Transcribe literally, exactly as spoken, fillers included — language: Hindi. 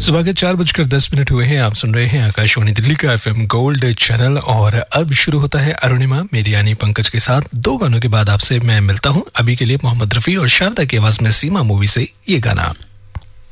सुबह के चार बजकर दस मिनट हुए हैं। आप सुन रहे हैं आकाशवाणी दिल्ली का एफएम गोल्ड चैनल और अब शुरू होता है अरुणिमा मेरी यानी पंकज के साथ। दो गानों के बाद आपसे मैं मिलता हूं। अभी के लिए मोहम्मद रफी और शारदा की आवाज में सीमा मूवी से ये गाना।